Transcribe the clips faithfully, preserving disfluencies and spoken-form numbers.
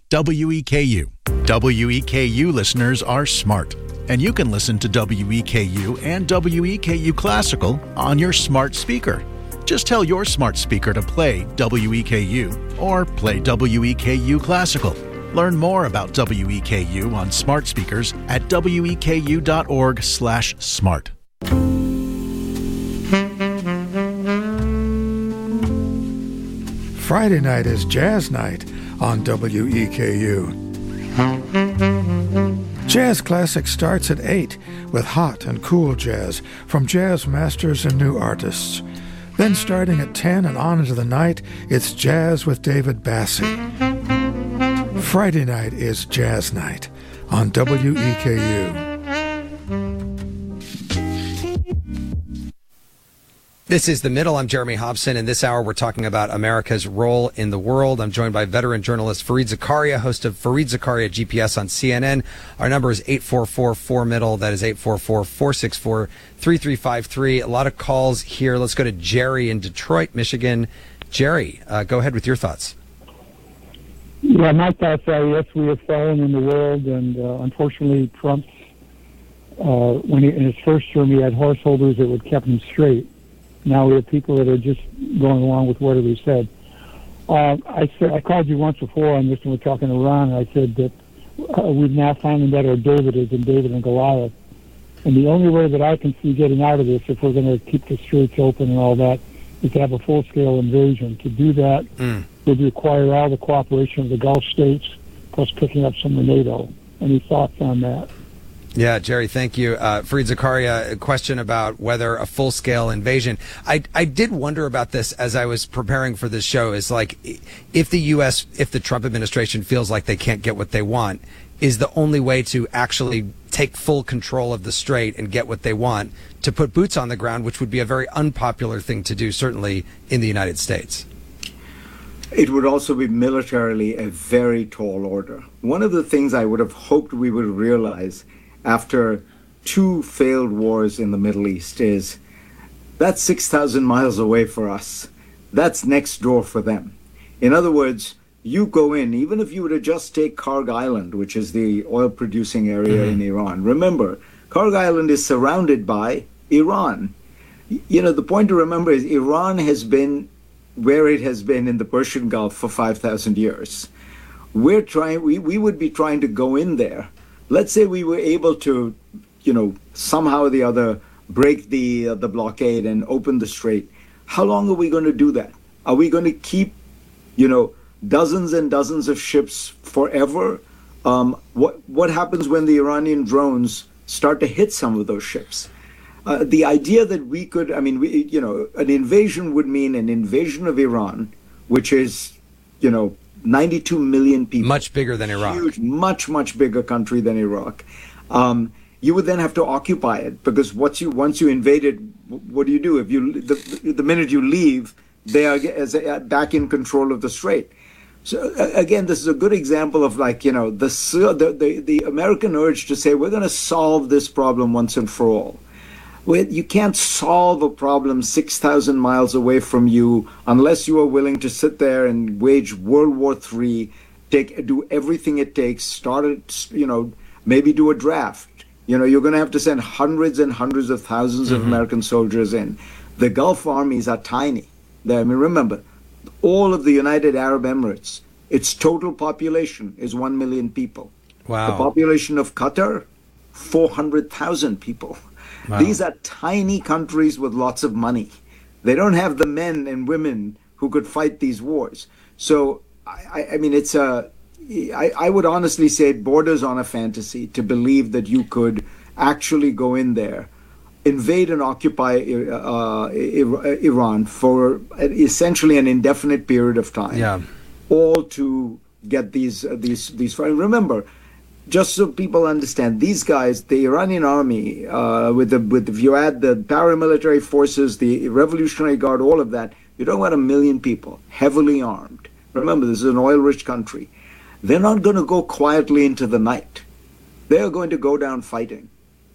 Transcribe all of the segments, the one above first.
W E K U. W E K U listeners are smart, and you can listen to W E K U and W E K U Classical on your smart speaker. Just tell your smart speaker to play W E K U or play W E K U Classical. Learn more about W E K U on smart speakers at weku.org slash smart. Friday night is jazz night on W E K U. Jazz Classic starts at eight with hot and cool jazz from jazz masters and new artists. Then starting at ten and on into the night, it's Jazz with David Bassie. Friday night is Jazz Night on W E K U. This is The Middle. I'm Jeremy Hobson, and this hour we're talking about America's role in the world. I'm joined by veteran journalist Fareed Zakaria, host of Fareed Zakaria G P S on C N N. Our number is eight four four, four middle. That is eight four four, four six four, three three five three. A lot of calls here. Let's go to Jerry in Detroit, Michigan. Jerry, uh, go ahead with your thoughts. Yeah, my thoughts are, yes, we have fallen in the world, and uh, unfortunately Trump, uh, when he, in his first term, he had horse holders that would kept him straight. Now we have people that are just going along with whatever he said. Uh, I said I called you once before on this, and we're talking to Ron, and I said that uh, we've now finally met our David as in David and Goliath. And the only way that I can see getting out of this, if we're going to keep the streets open and all that, is to have a full-scale invasion. To do that mm. would require all the cooperation of the Gulf states, plus picking up some of NATO. Any thoughts on that? Yeah, Jerry, thank you. Uh, Fareed Zakaria, a question about whether a full-scale invasion. I, I did wonder about this as I was preparing for this show, is like, if the U S, if the Trump administration feels like they can't get what they want, is the only way to actually take full control of the strait and get what they want to put boots on the ground, which would be a very unpopular thing to do, certainly in the United States. It would also be militarily a very tall order. One of the things I would have hoped we would realize after two failed wars in the Middle East is that's six thousand miles away for us. That's next door for them. In other words, you go in, even if you were to just take Karg Island, which is the oil-producing area mm-hmm. in Iran. Remember, Karg Island is surrounded by Iran. You know, the point to remember is Iran has been where it has been in the Persian Gulf for five thousand years. We're trying, we, we would be trying to go in there. Let's say we were able to, you know, somehow or the other break the uh, the blockade and open the strait. How long are we going to do that? Are we going to keep, you know, dozens and dozens of ships forever? Um, what what happens when the Iranian drones start to hit some of those ships? Uh, the idea that we could, I mean, we, you know, an invasion would mean an invasion of Iran, which is, you know, ninety-two million people. Much bigger than Iraq. Huge, much, much bigger country than Iraq. Um, you would then have to occupy it, because once you once you invade it, what do you do? If you the, the minute you leave, they are as a, back in control of the strait. So again, this is a good example of, like, you know, the the the, the American urge to say we're going to solve this problem once and for all. You can't solve a problem six thousand miles away from you unless you are willing to sit there and wage World War Three, take, do everything it takes, start it, you know, maybe do a draft. You know, you're going to have to send hundreds and hundreds of thousands mm-hmm. of American soldiers in. The Gulf armies are tiny. I mean, remember, all of the United Arab Emirates, its total population is one million people. Wow. The population of Qatar, four hundred thousand people. Wow. These are tiny countries with lots of money. They don't have the men and women who could fight these wars. So, I, I mean, it's a, I, I would honestly say it borders on a fantasy to believe that you could actually go in there, invade and occupy uh, Iran for essentially an indefinite period of time. Yeah. All to get these, uh, these, these, remember, just so people understand, these guys, the Iranian army, uh, with the with if you add the paramilitary forces, the Revolutionary Guard, all of that, you're talking about a million people, heavily armed. Remember, this is an oil-rich country. They're not going to go quietly into the night. They're going to go down fighting.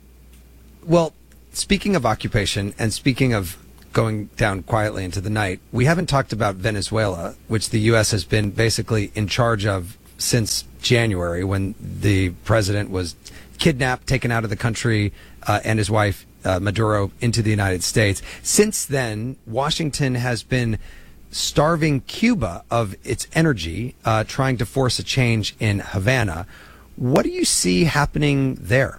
Well, speaking of occupation and speaking of going down quietly into the night, we haven't talked about Venezuela, which the U S has been basically in charge of since January, when the president was kidnapped, taken out of the country, uh, and his wife, uh, Maduro, into the United States. Since then, Washington has been starving Cuba of its energy, uh, trying to force a change in Havana. What do you see happening there?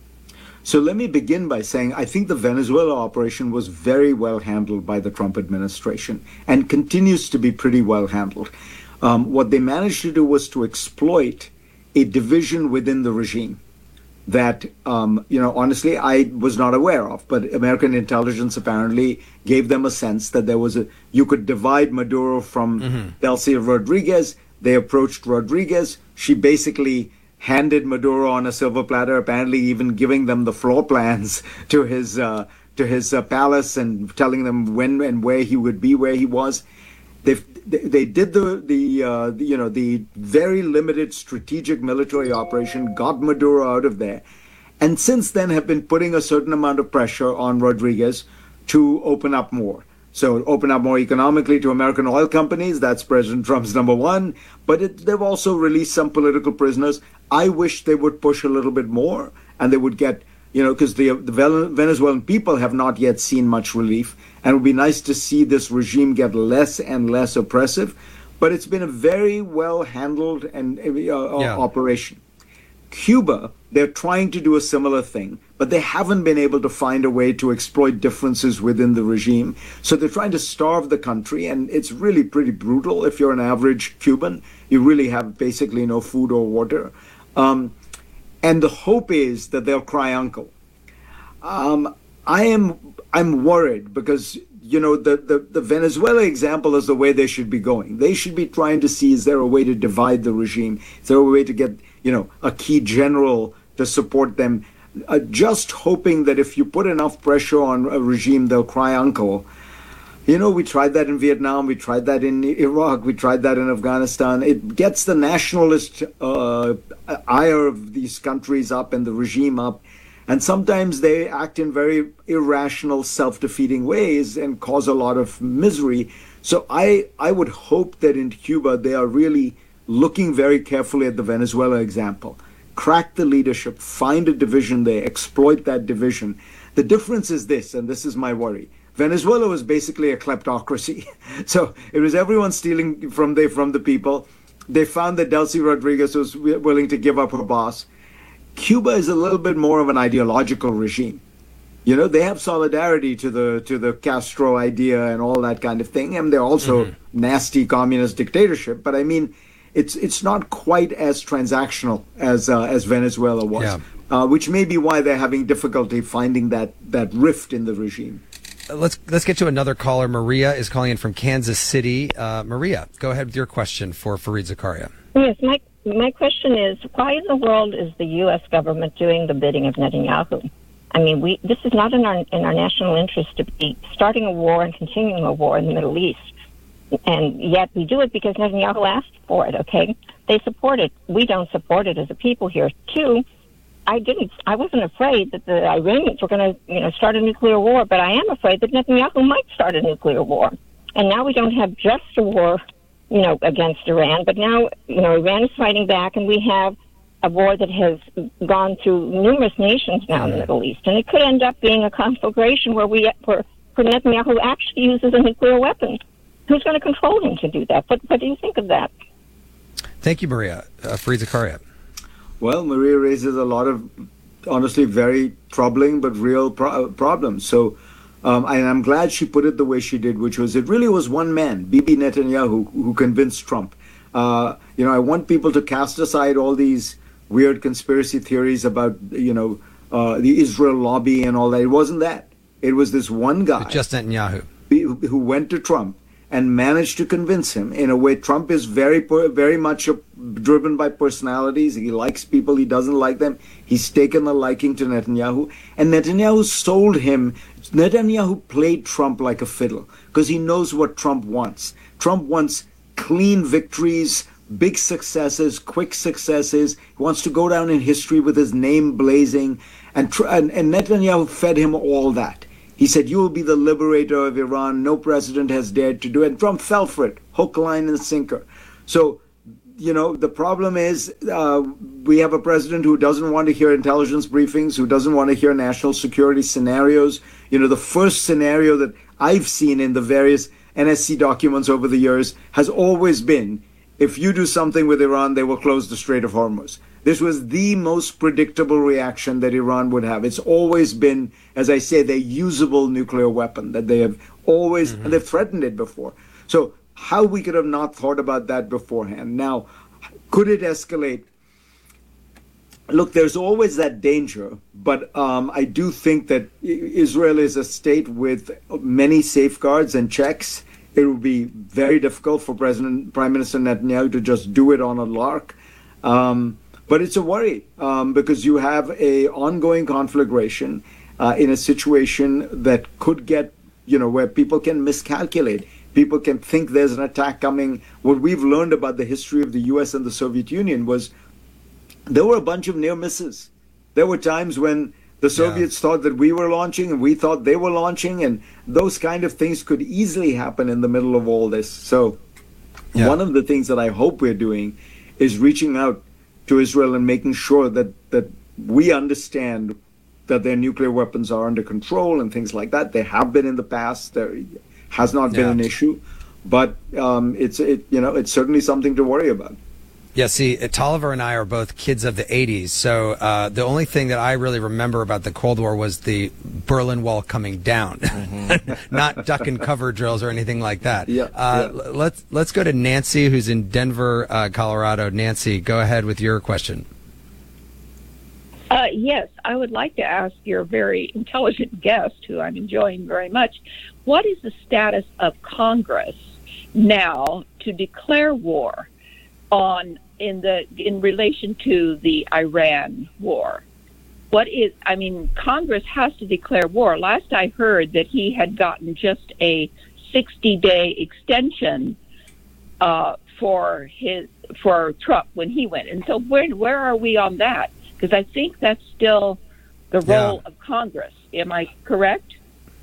So let me begin by saying I think the Venezuela operation was very well handled by the Trump administration and continues to be pretty well handled. Um, what they managed to do was to exploit a division within the regime that, um, you know, honestly, I was not aware of. But American intelligence apparently gave them a sense that there was a, you could divide Maduro from mm-hmm. Delcy Rodriguez. They approached Rodriguez. She basically handed Maduro on a silver platter, apparently even giving them the floor plans to his uh, to his uh, palace and telling them when and where he would be, where he was. They they did the the, uh, the you know the very limited strategic military operation, got Maduro out of there, and since then have been putting a certain amount of pressure on Rodriguez to open up more. So open up more economically to American oil companies. That's President Trump's number one. But it, they've also released some political prisoners. I wish they would push a little bit more and they would get, you know, because the, the Venezuelan people have not yet seen much relief. And it would be nice to see this regime get less and less oppressive. But it's been a very well handled and uh, yeah. operation. Cuba, they're trying to do a similar thing, but they haven't been able to find a way to exploit differences within the regime. So they're trying to starve the country, and it's really pretty brutal. If you're an average Cuban, you really have basically no food or water. Um, and the hope is that they'll cry uncle. Um, I am I'm worried because, you know, the, the, the Venezuela example is the way they should be going. They should be trying to see, is there a way to divide the regime? Is there a way to get, you know, a key general to support them? Uh, just hoping that if you put enough pressure on a regime, they'll cry uncle. You know, we tried that in Vietnam. We tried that in Iraq. We tried that in Afghanistan. It gets the nationalist uh, ire of these countries up and the regime up. And sometimes they act in very irrational, self-defeating ways and cause a lot of misery. So I, I would hope that in Cuba, they are really looking very carefully at the Venezuela example. Crack the leadership, find a division there, exploit that division. The difference is this, and this is my worry. Venezuela was basically a kleptocracy. So it was everyone stealing from the, from the people. They found that Delcy Rodriguez was willing to give up her boss. Cuba is a little bit more of an ideological regime. You know, they have solidarity to the to the Castro idea and all that kind of thing. And they're also mm-hmm. nasty communist dictatorship. But I mean, it's it's not quite as transactional as uh, as Venezuela was, yeah. uh, which may be why they're having difficulty finding that, that rift in the regime. Let's let's get to another caller. Maria is calling in from Kansas City. Uh, Maria, go ahead with your question for Fareed Zakaria. Yes, my my question is, why in the world is the U S government doing the bidding of Netanyahu? I mean, we this is not in our in our national interest to be starting a war and continuing a war in the Middle East, and yet we do it because Netanyahu asked for it. Okay, they support it. We don't support it as a people here. Two, I didn't. I wasn't afraid that the Iranians were going to, you know, start a nuclear war, but I am afraid that Netanyahu might start a nuclear war. And now we don't have just a war, you know, against Iran, but now, you know, Iran is fighting back, and we have a war that has gone through numerous nations now in the Middle East, and it could end up being a conflagration where we, where, where Netanyahu actually uses a nuclear weapon. Who's going to control him to do that? What, what do you think of that? Thank you, Maria. Uh, Fareed Zakaria. Well, Maria raises a lot of, honestly, very troubling but real pro- problems. So, um, and I'm glad she put it the way she did, which was it really was one man, Bibi Netanyahu, who convinced Trump. Uh, you know, I want people to cast aside all these weird conspiracy theories about, you know, uh, the Israel lobby and all that. It wasn't that. It was this one guy. Just Netanyahu. Who went to Trump and managed to convince him in a way. Trump is very, very much driven by personalities. He likes people. He doesn't like them. He's taken a liking to Netanyahu. And Netanyahu sold him. Netanyahu played Trump like a fiddle because he knows what Trump wants. Trump wants clean victories, big successes, quick successes. He wants to go down in history with his name blazing. And, and, and Netanyahu fed him all that. He said, you will be the liberator of Iran. No president has dared to do it. And Trump fell for it, hook, line, and sinker. So you know, the problem is uh, we have a president who doesn't want to hear intelligence briefings, who doesn't want to hear national security scenarios. You know, the first scenario that I've seen in the various N S C documents over the years has always been, if you do something with Iran, they will close the Strait of Hormuz. This was the most predictable reaction that Iran would have. It's always been, as I say, their usable nuclear weapon that they have always, mm-hmm. and they've threatened it before. So how we could have not thought about that beforehand. Now, could it escalate? Look, there's always that danger, but um, I do think that Israel is a state with many safeguards and checks. It would be very difficult for President Prime Minister Netanyahu to just do it on a lark. Um, but it's a worry um, because you have a ongoing conflagration uh, in a situation that could get, you know, where people can miscalculate. People can think there's an attack coming. What we've learned about the history of the U S and the Soviet Union was there were a bunch of near misses. There were times when the Soviets yeah. thought that we were launching and we thought they were launching, and those kind of things could easily happen in the middle of all this. So yeah. one of the things that I hope we're doing is reaching out to Israel and making sure that, that we understand that their nuclear weapons are under control and things like that. They have been in the past. There has not been yeah. an issue, but um, it's it you know it's certainly something to worry about. Yeah, see, Tolliver and I are both kids of the eighties, so uh, the only thing that I really remember about the Cold War was the Berlin Wall coming down, mm-hmm. not duck and cover drills or anything like that. Yeah, uh, yeah. Let's let's go to Nancy, who's in Denver, uh, Colorado. Nancy, go ahead with your question. Uh, yes, I would like to ask your very intelligent guest, who I'm enjoying very much, what is the status of Congress now to declare war on in the in relation to the Iran war? What is, I mean, Congress has to declare war. Last I heard that he had gotten just a sixty-day extension uh, for his for Trump when he went. And so where where are we on that? Because I think that's still the role yeah. of Congress. Am I correct?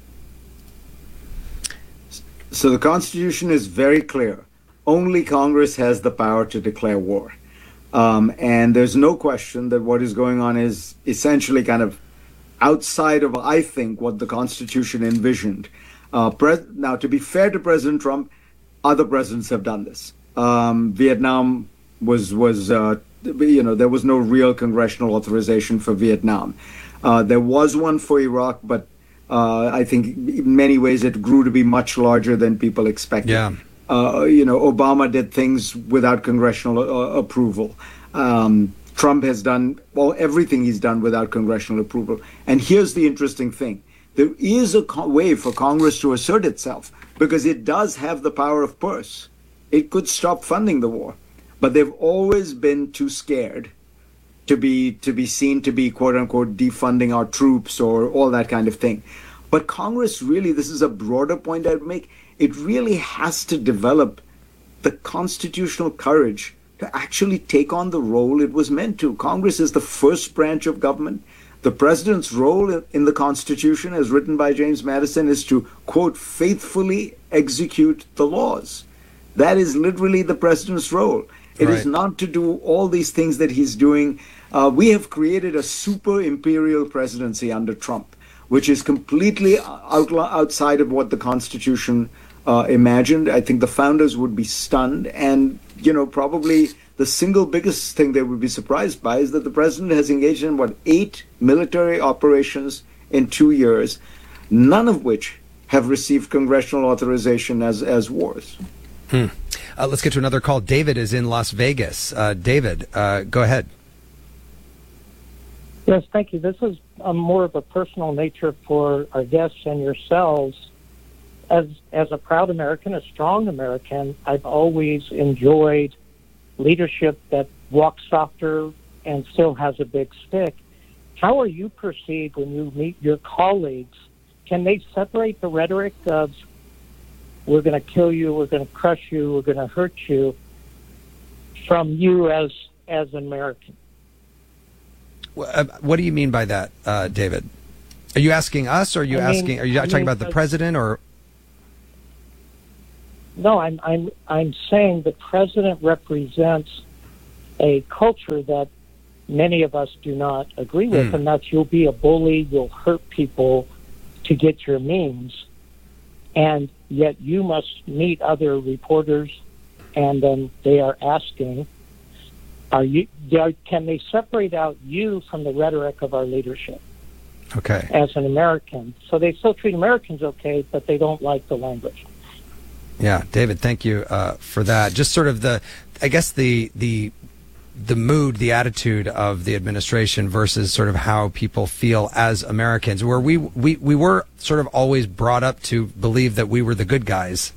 So the Constitution is very clear. Only Congress has the power to declare war. Um, and there's no question that what is going on is essentially kind of outside of, I think, what the Constitution envisioned. Uh, pres- now, to be fair to President Trump, other presidents have done this. Um, Vietnam was, was uh, you know, there was no real congressional authorization for Vietnam. Uh, there was one for Iraq, but uh, I think in many ways it grew to be much larger than people expected. Yeah. Uh, you know, Obama did things without congressional uh, approval. Um, Trump has done, well, everything he's done without congressional approval. And here's the interesting thing. There is a co- way for Congress to assert itself because it does have the power of purse. It could stop funding the war. But they've always been too scared to be to be seen to be, quote unquote, defunding our troops or all that kind of thing. But Congress really, this is a broader point I'd make, it really has to develop the constitutional courage to actually take on the role it was meant to. Congress is the first branch of government. The president's role in the Constitution, as written by James Madison, is to, quote, faithfully execute the laws. That is literally the president's role. It right. is not to do all these things that he's doing. Uh, we have created a super imperial presidency under Trump, which is completely out, outside of what the Constitution uh, imagined. I think the founders would be stunned. And, you know, probably the single biggest thing they would be surprised by is that the president has engaged in, what, eight military operations in two years, none of which have received congressional authorization as, as wars. Hmm. Uh, let's get to another call. David is in Las Vegas. Uh, David, uh, go ahead. Yes, thank you. This is a more of a personal nature for our guests and yourselves. As as a proud American, a strong American, I've always enjoyed leadership that walks softer and still has a big stick. How are you perceived when you meet your colleagues? Can they separate the rhetoric of we're going to kill you, we're going to crush you, we're going to hurt you, from you as as an American? What do you mean by that, uh, David? Are you asking us, or are you I mean, asking? Are you I talking mean, about the president, or? no, I'm I'm I'm saying the president represents a culture that many of us do not agree with, mm. and that's you'll be a bully, you'll hurt people to get your means, and yet you must meet other reporters, and then they are asking, are you? Are, can they separate out you from the rhetoric of our leadership? Okay. As an American, so they still treat Americans okay, but they don't like the language. Yeah, David, thank you uh, for that. Just sort of the, I guess the the. the mood, the attitude of the administration versus sort of how people feel as Americans, where we, we, we were sort of always brought up to believe that we were the good guys.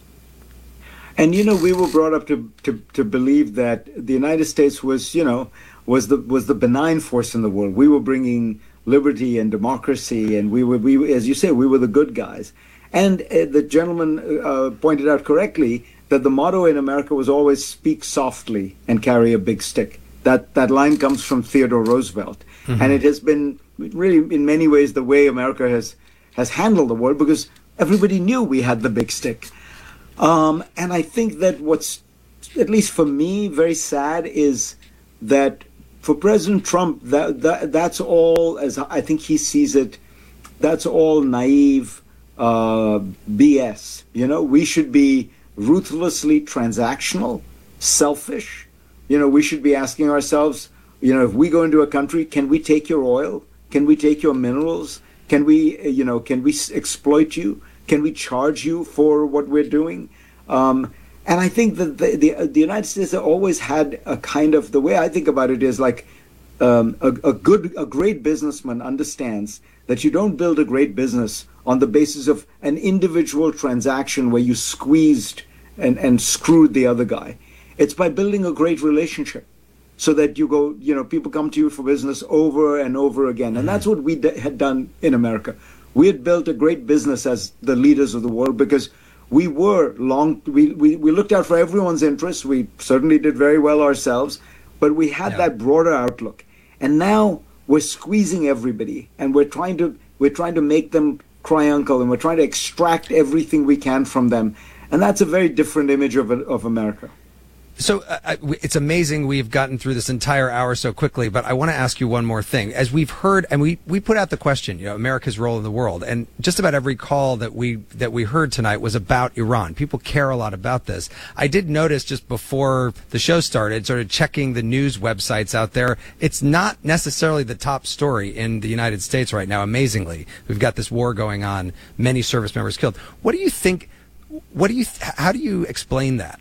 And, you know, we were brought up to, to, to believe that the United States was, you know, was the was the benign force in the world. We were bringing liberty and democracy, and we were, we as you say, we were the good guys. And uh, the gentleman uh, pointed out correctly that the motto in America was always speak softly and carry a big stick. That that line comes from Theodore Roosevelt. Mm-hmm. And it has been really, in many ways, the way America has, has handled the world, because everybody knew we had the big stick. Um, and I think that what's, at least for me, very sad is that for President Trump, that, that that's all, as I think he sees it, that's all naive uh, B S. You know, we should be ruthlessly transactional, selfish. You know, we should be asking ourselves, you know, if we go into a country, can we take your oil? Can we take your minerals? Can we, you know, can we exploit you? Can we charge you for what we're doing? Um, and I think that the, the, the United States have always had a kind of, the way I think about it is like um, a, a good, a great businessman understands that you don't build a great business on the basis of an individual transaction where you squeezed and, and screwed the other guy. It's by building a great relationship so that you go, you know, people come to you for business over and over again. And that's what we d- had done in America. We had built a great business as the leaders of the world because we were long, we, we, we looked out for everyone's interests. We certainly did very well ourselves, but we had yeah. that broader outlook. And now we're squeezing everybody, and we're trying to we're trying to make them cry uncle, and we're trying to extract everything we can from them. And that's a very different image of of America. So uh, it's amazing we've gotten through this entire hour so quickly, but I want to ask you one more thing. As we've heard, and we, we put out the question, you know, America's role in the world, and just about every call that we that we heard tonight was about Iran. People care a lot about this. I did notice just before the show started, sort of checking the news websites out there, it's not necessarily the top story in the United States right now, amazingly. We've got this war going on, many service members killed. What do you think, what do you, how do you explain that?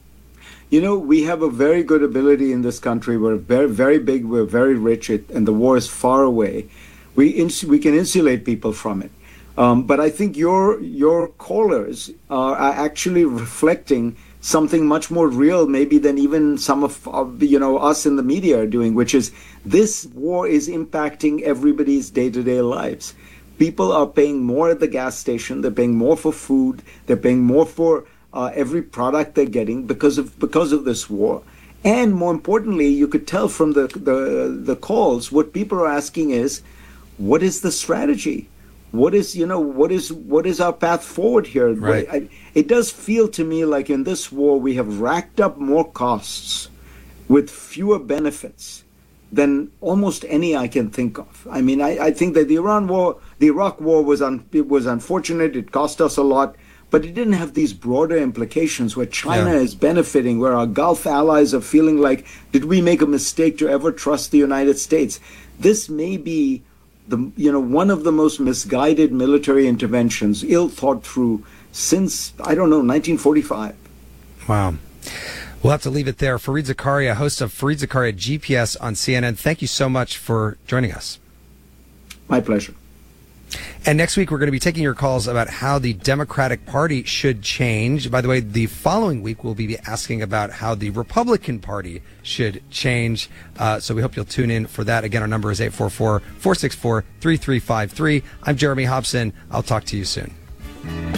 You know, we have a very good ability in this country. We're very, very big. We're very rich, it, and the war is far away. We ins- we can insulate people from it. Um, but I think your your callers are actually reflecting something much more real, maybe than even some of uh, you know us in the media are doing, which is this war is impacting everybody's day-to-day lives. People are paying more at the gas station. They're paying more for food. They're paying more for Uh, every product they're getting because of because of this war. And more importantly, you could tell from the, the the calls, what people are asking is, what is the strategy? What is, you know, what is what is our path forward here? Right. I, it does feel to me like in this war we have racked up more costs with fewer benefits than almost any I can think of. I mean, I, I think that the Iran war, the Iraq war was un, it was unfortunate. It cost us a lot. But it didn't have these broader implications where China yeah. is benefiting, where our Gulf allies are feeling like, did we make a mistake to ever trust the United States? This may be the you know one of the most misguided military interventions, ill thought through, since, I don't know, nineteen forty-five. Wow. We'll have to leave it there. Fareed Zakaria, host of Fareed Zakaria G P S on C N N, thank you so much for joining us. My pleasure. And next week, we're going to be taking your calls about how the Democratic Party should change. By the way, the following week, we'll be asking about how the Republican Party should change. Uh, so we hope you'll tune in for that. Again, our number is eight four four, four six four, three three five three. I'm Jeremy Hobson. I'll talk to you soon.